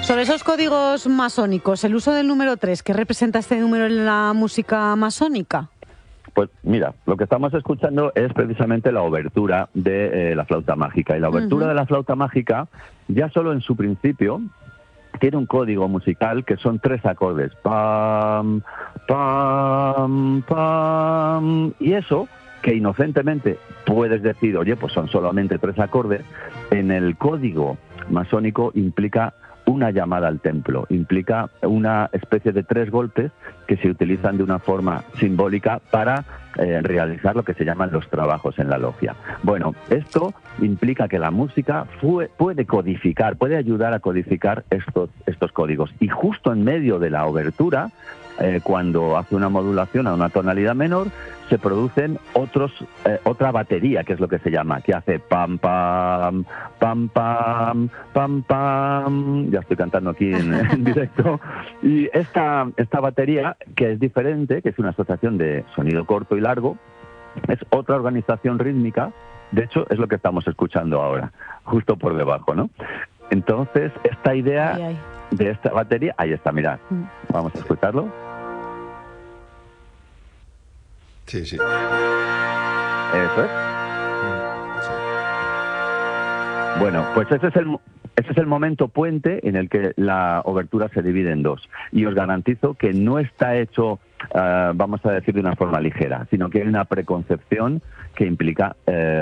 Sobre esos códigos masónicos, el uso del número 3, ¿qué representa este número en la música masónica? Pues mira, lo que estamos escuchando es precisamente la obertura de la flauta mágica. Y la obertura de la flauta mágica, ya solo en su principio, tiene un código musical que son 3 acordes. Pam, pam, pam. Y eso, que inocentemente puedes decir, oye, pues son solamente 3 acordes, en el código masónico implica una llamada al templo, implica una especie de 3 golpes que se utilizan de una forma simbólica para realizar lo que se llaman los trabajos en la logia. Bueno, esto implica que la música puede codificar, puede ayudar a codificar estos códigos. Y justo en medio de la obertura, cuando hace una modulación a una tonalidad menor, se producen otra batería, que es lo que se llama, que hace pam, pam, pam, pam, pam, pam. Ya estoy cantando aquí en directo. Y esta batería, que es diferente, que es una asociación de sonido corto y largo, es otra organización rítmica. De hecho, es lo que estamos escuchando ahora, justo por debajo, ¿no? Entonces, esta idea de esta batería, ahí está, mirad. Vamos a escucharlo. Sí, sí. Eso es. Bueno, pues ese es el momento puente en el que la obertura se divide en 2. Y os garantizo que no está hecho, vamos a decir, de una forma ligera, sino que hay una preconcepción que implica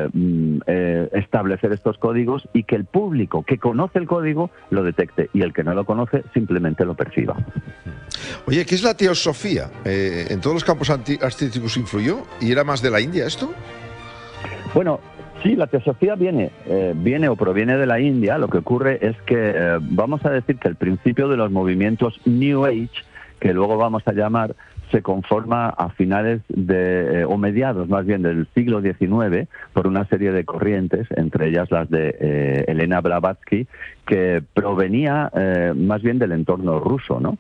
establecer estos códigos y que el público que conoce el código lo detecte y el que no lo conoce simplemente lo perciba. Oye, ¿qué es la teosofía? ¿En todos los campos artísticos influyó? ¿Y era más de la India esto? Bueno, sí, la teosofía viene o proviene de la India. Lo que ocurre es que vamos a decir que el principio de los movimientos New Age, que luego vamos a llamar, se conforma a finales o mediados más bien del siglo XIX por una serie de corrientes, entre ellas las de Elena Blavatsky, que provenía más bien del entorno ruso, ¿no?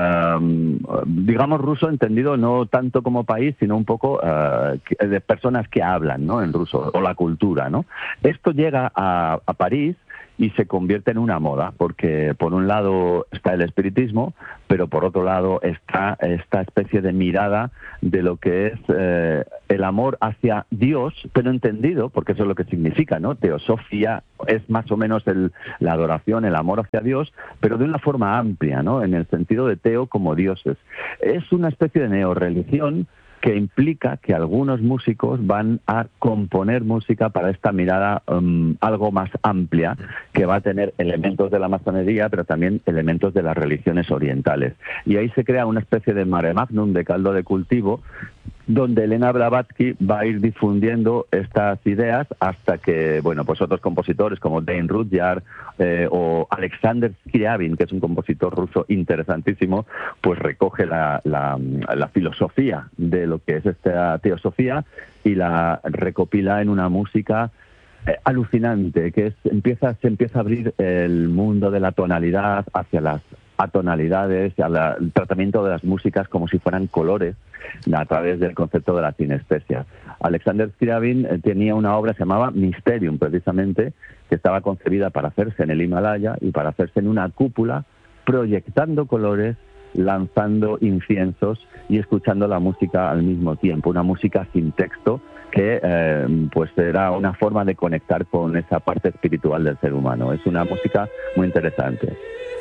Digamos ruso entendido no tanto como país, sino un poco de personas que hablan, ¿no?, en ruso, o la cultura, ¿no? Esto llega a París y se convierte en una moda, porque por un lado está el espiritismo, pero por otro lado está esta especie de mirada de lo que es el amor hacia Dios, pero entendido, porque eso es lo que significa, ¿no? Teosofía es más o menos la adoración, el amor hacia Dios, pero de una forma amplia, ¿no?, en el sentido de teo como dioses. Es una especie de neorreligión que implica que algunos músicos van a componer música para esta mirada algo más amplia, que va a tener elementos de la masonería, pero también elementos de las religiones orientales. Y ahí se crea una especie de mare magnum, de caldo de cultivo, donde Elena Blavatsky va a ir difundiendo estas ideas hasta que, bueno, pues otros compositores como Dane Rudhyar o Alexander Scriabin, que es un compositor ruso interesantísimo, pues recoge la filosofía de lo que es esta teosofía y la recopila en una música alucinante, que se empieza a abrir el mundo de la tonalidad hacia las atonalidades, al tratamiento de las músicas como si fueran colores a través del concepto de la sinestesia. Alexander Scriabin tenía una obra que se llamaba Mysterium, precisamente, que estaba concebida para hacerse en el Himalaya y para hacerse en una cúpula, proyectando colores, lanzando inciensos y escuchando la música al mismo tiempo, una música sin texto que pues era una forma de conectar con esa parte espiritual del ser humano. Es una música muy interesante.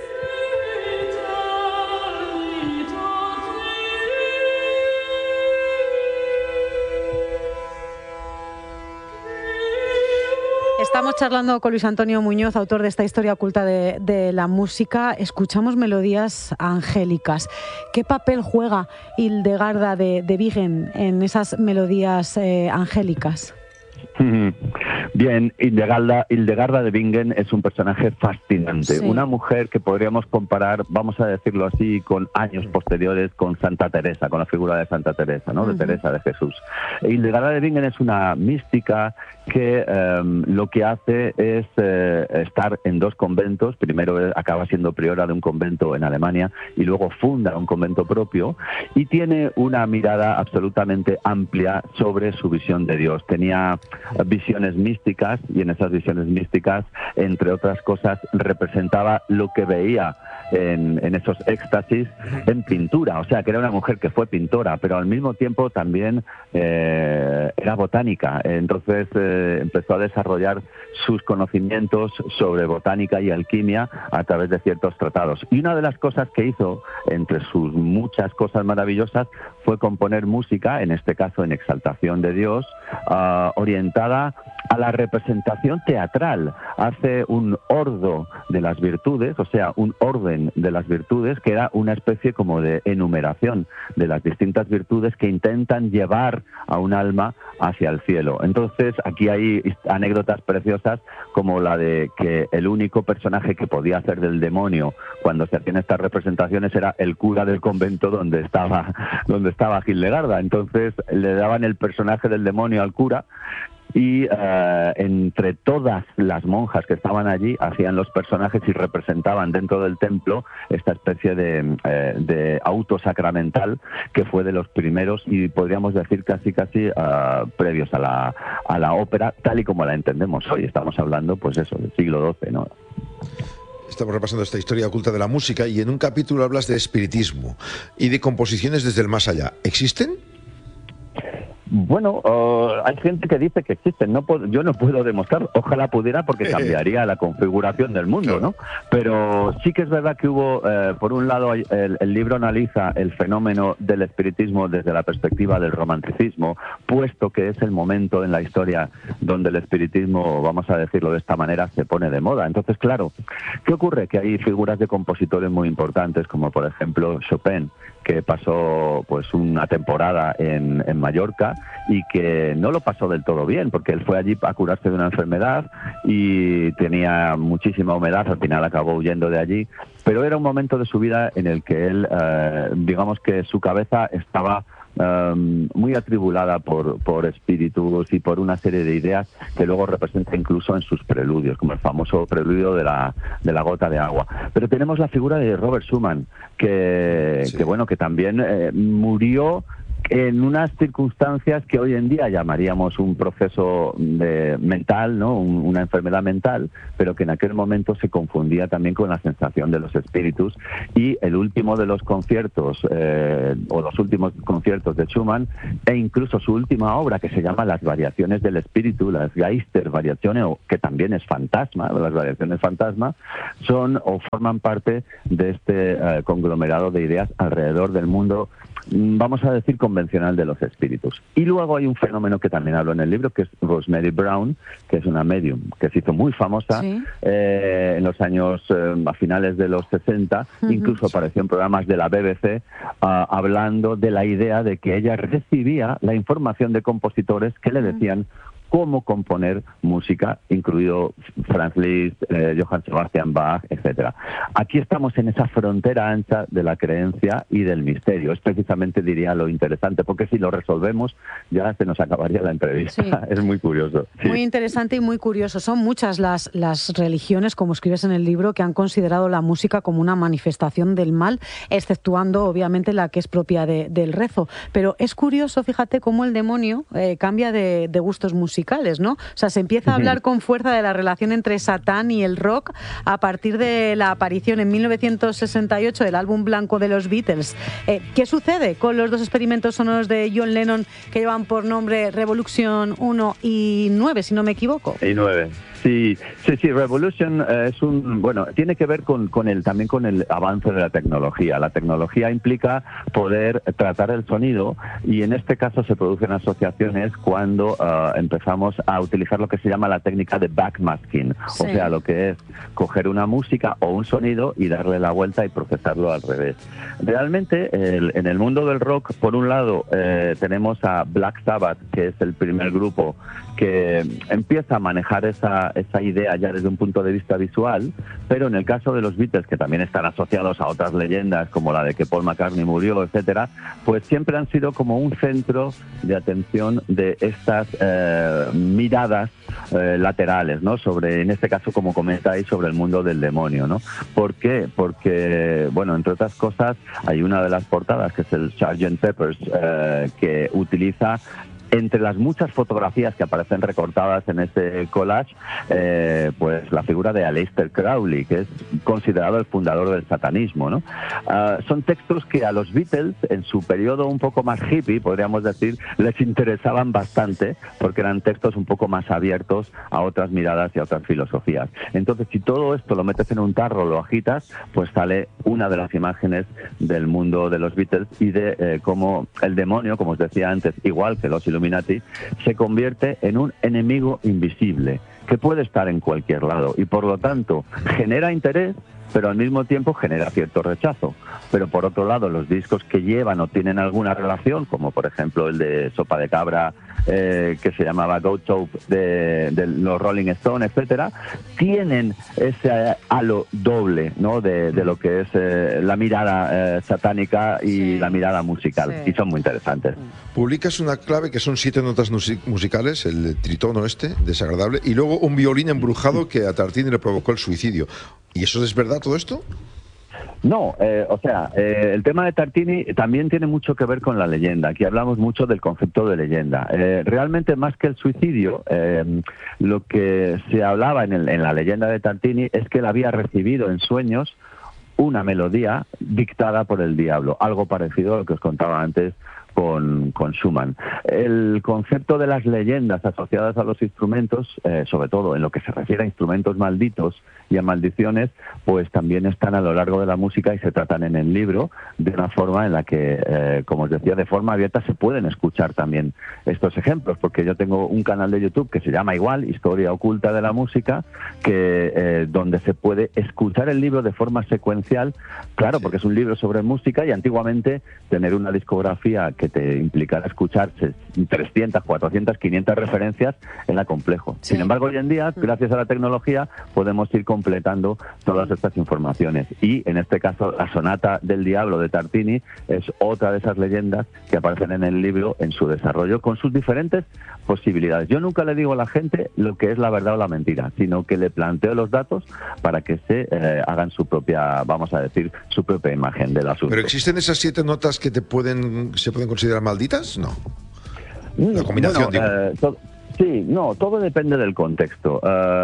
Estamos charlando con Luis Antonio Muñoz, autor de esta historia oculta de la música. Escuchamos melodías angélicas. ¿Qué papel juega Hildegarda de Bingen en esas melodías angélicas? Bien, Hildegarda de Bingen es un personaje fascinante, sí. Una mujer que podríamos comparar, vamos a decirlo así, con años posteriores con Santa Teresa, con la figura de Santa Teresa, ¿no? De Teresa de Jesús. Hildegarda de Bingen es una mística que lo que hace es estar en 2 conventos. Primero acaba siendo priora de un convento en Alemania y luego funda un convento propio, y tiene una mirada absolutamente amplia sobre su visión de Dios. Tenía visiones místicas, y en esas visiones místicas, entre otras cosas, representaba lo que veía en esos éxtasis en pintura. O sea, que era una mujer que fue pintora, pero al mismo tiempo también era botánica. Entonces empezó a desarrollar sus conocimientos sobre botánica y alquimia a través de ciertos tratados. Y una de las cosas que hizo, entre sus muchas cosas maravillosas, fue componer música, en este caso en exaltación de Dios, orientada a la representación teatral. Hace un ordo de las virtudes, o sea, un orden de las virtudes, que era una especie como de enumeración de las distintas virtudes que intentan llevar a un alma hacia el cielo. Entonces, aquí hay anécdotas preciosas, como la de que el único personaje que podía hacer del demonio cuando se hacían estas representaciones era el cura del convento donde estaba Hildegarda. Entonces le daban el personaje del demonio al cura, y entre todas las monjas que estaban allí hacían los personajes y representaban dentro del templo esta especie de auto sacramental, que fue de los primeros y podríamos decir casi previos a la ópera tal y como la entendemos hoy. Estamos hablando, pues eso, del siglo XII, ¿no? Estamos repasando esta historia oculta de la música, y en un capítulo hablas de espiritismo y de composiciones desde el más allá. ¿Existen? Bueno, hay gente que dice que existen. Yo no puedo demostrar. Ojalá pudiera, porque cambiaría la configuración del mundo, ¿no? Pero sí que es verdad que hubo, por un lado, el libro analiza el fenómeno del espiritismo desde la perspectiva del romanticismo, puesto que es el momento en la historia donde el espiritismo, vamos a decirlo de esta manera, se pone de moda. Entonces, claro, ¿qué ocurre? Que hay figuras de compositores muy importantes, como por ejemplo Chopin, que pasó pues una temporada en Mallorca y que no lo pasó del todo bien, porque él fue allí a curarse de una enfermedad y tenía muchísima humedad. Al final acabó huyendo de allí, pero era un momento de su vida en el que él, digamos que su cabeza estaba muy atribulada por espíritus y por una serie de ideas que luego representa incluso en sus preludios, como el famoso preludio de la gota de agua. Pero tenemos la figura de Robert Schumann, que también murió en unas circunstancias que hoy en día llamaríamos un proceso mental, ¿no? Una enfermedad mental, pero que en aquel momento se confundía también con la sensación de los espíritus. Y el último de los conciertos, o los últimos conciertos de Schumann, e incluso su última obra, que se llama Las Variaciones del Espíritu, las Geistervariationen, que también es fantasma, las variaciones fantasma, son o forman parte de este conglomerado de ideas alrededor del mundo, vamos a decir, convencional de los espíritus. Y luego hay un fenómeno que también hablo en el libro, que es Rosemary Brown, que es una medium que se hizo muy famosa, ¿sí? En los años, a finales de los 60, incluso apareció en programas de la BBC, hablando de la idea de que ella recibía la información de compositores que le decían cómo componer música, incluido Franz Liszt, Johann Sebastian Bach, etcétera. Aquí estamos en esa frontera ancha de la creencia y del misterio. Es precisamente, diría, lo interesante, porque si lo resolvemos ya se nos acabaría la entrevista. Sí. Es muy curioso. Sí. Muy interesante y muy curioso. Son muchas las religiones, como escribes en el libro, que han considerado la música como una manifestación del mal, exceptuando obviamente la que es propia del rezo. Pero es curioso, fíjate, cómo el demonio cambia de gustos musicales, ¿no? O sea, se empieza a hablar con fuerza de la relación entre Satán y el rock a partir de la aparición en 1968 del álbum blanco de los Beatles. ¿Qué sucede con los dos experimentos sonoros de John Lennon que llevan por nombre Revolution 1 y 9, si no me equivoco? Y 9. Sí, Revolution tiene que ver también con el avance de la tecnología. La tecnología implica poder tratar el sonido, y en este caso se producen asociaciones cuando empezamos a utilizar lo que se llama la técnica de backmasking, sí. O sea, lo que es coger una música o un sonido y darle la vuelta y procesarlo al revés. Realmente, en el mundo del rock, por un lado, tenemos a Black Sabbath, que es el primer grupo que empieza a manejar esa idea ya desde un punto de vista visual, pero en el caso de los Beatles, que también están asociados a otras leyendas como la de que Paul McCartney murió, etcétera, pues siempre han sido como un centro de atención de estas miradas laterales, ¿no? Sobre, en este caso, como comentáis, sobre el mundo del demonio, ¿no? ¿Por qué? Porque, bueno, entre otras cosas, hay una de las portadas que es el Sgt. Pepper's, que utiliza entre las muchas fotografías que aparecen recortadas en este collage, pues la figura de Aleister Crowley, que es considerado el fundador del satanismo, ¿no? Son textos que a los Beatles, en su periodo un poco más hippie, podríamos decir, les interesaban bastante, porque eran textos un poco más abiertos a otras miradas y a otras filosofías. Entonces, si todo esto lo metes en un tarro, lo agitas, pues sale una de las imágenes del mundo de los Beatles y de cómo el demonio, como os decía antes, igual que los Illuminati, se convierte en un enemigo invisible que puede estar en cualquier lado y por lo tanto genera interés, pero al mismo tiempo genera cierto rechazo. Pero por otro lado, los discos que llevan o tienen alguna relación, como por ejemplo el de Sopa de Cabra, que se llamaba Goat Soap de los Rolling Stones, etcétera, tienen ese halo doble, ¿no?, de lo que es la mirada satánica y la mirada musical, y son muy interesantes. Publicas una clave que son 7 notas musicales, el tritono desagradable, y luego un violín embrujado que a Tartini le provocó el suicidio. ¿Y eso es verdad todo esto? No, el tema de Tartini también tiene mucho que ver con la leyenda. Aquí hablamos mucho del concepto de leyenda. Realmente, más que el suicidio, lo que se hablaba en la leyenda de Tartini es que él había recibido en sueños una melodía dictada por el diablo, algo parecido a lo que os contaba antes con Schumann. El concepto de las leyendas asociadas a los instrumentos, sobre todo en lo que se refiere a instrumentos malditos y a maldiciones, pues también están a lo largo de la música y se tratan en el libro de una forma en la que, como os decía, de forma abierta se pueden escuchar también estos ejemplos, porque yo tengo un canal de YouTube que se llama igual, Historia Oculta de la Música, que donde se puede escuchar el libro de forma secuencial, claro, porque es un libro sobre música y antiguamente tener una discografía que te implicara escuchar 300, 400, 500 referencias era complejo. Sí. Sin embargo, hoy en día, gracias a la tecnología, podemos ir completando todas estas informaciones. Y, en este caso, la Sonata del Diablo de Tartini es otra de esas leyendas que aparecen en el libro en su desarrollo, con sus diferentes posibilidades. Yo nunca le digo a la gente lo que es la verdad o la mentira, sino que le planteo los datos para que se hagan su propia, vamos a decir, su propia imagen del asunto. ¿Pero existen esas 7 notas que se pueden considerar malditas? No. La combinación, digo. Sí, no, todo depende del contexto.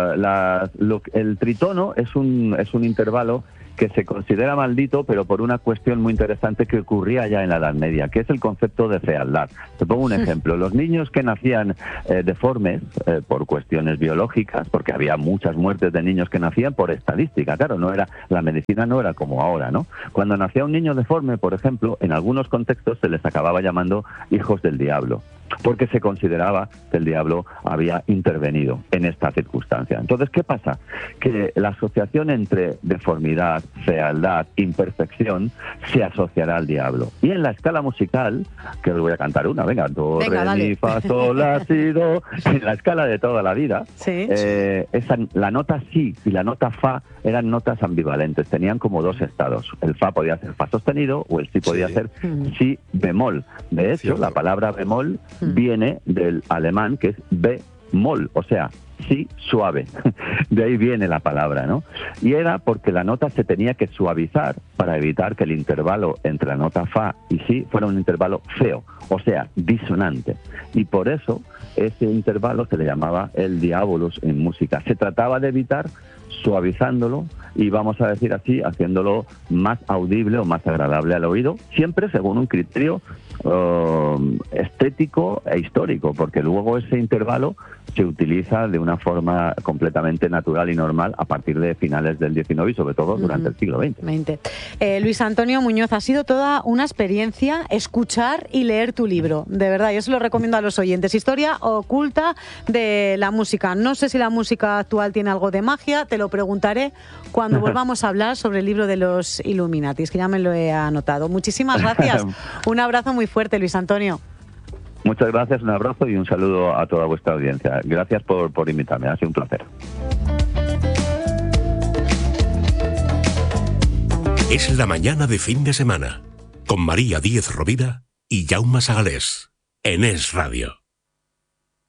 El tritono es un intervalo que se considera maldito, pero por una cuestión muy interesante que ocurría ya en la Edad Media, que es el concepto de fealdad. Te pongo un ejemplo. Los niños que nacían deformes por cuestiones biológicas, porque había muchas muertes de niños que nacían por estadística, claro, la medicina no era como ahora, ¿no? Cuando nacía un niño deforme, por ejemplo, en algunos contextos se les acababa llamando hijos del diablo, porque se consideraba que el diablo había intervenido en esta circunstancia. Entonces, ¿qué pasa? Que la asociación entre deformidad, fealdad, imperfección, se asociará al diablo. Y en la escala musical, que os voy a cantar una, venga, do, re, mi, fa, sol, la, si, do, en la escala de toda la vida, ¿sí? La nota si y la nota fa eran notas ambivalentes, tenían como 2 estados. El fa podía ser fa sostenido o el si podía ser si bemol. De hecho, la palabra bemol viene del alemán, que es bemol, o sea, si suave. De ahí viene la palabra, ¿no? Y era porque la nota se tenía que suavizar para evitar que el intervalo entre la nota fa y si fuera un intervalo feo, o sea, disonante. Y por eso ese intervalo se le llamaba el diabolus en música. Se trataba de evitar suavizándolo y, vamos a decir así, haciéndolo más audible o más agradable al oído, siempre según un criterio estético e histórico, porque luego ese intervalo se utiliza de una forma completamente natural y normal a partir de finales del XIX y sobre todo durante el siglo XX. Luis Antonio Muñoz, ha sido toda una experiencia escuchar y leer tu libro, de verdad, yo se lo recomiendo a los oyentes. Historia Oculta de la Música. No sé si la música actual tiene algo de magia, te lo preguntaré cuando volvamos a hablar sobre el libro de los Illuminatis, que ya me lo he anotado. Muchísimas gracias, un abrazo muy fuerte, Luis Antonio. Muchas gracias, un abrazo y un saludo a toda vuestra audiencia. Gracias por invitarme, ha sido un placer. Es la mañana de fin de semana, con María Díez Rovira y Jaume Sagalés, en Es Radio.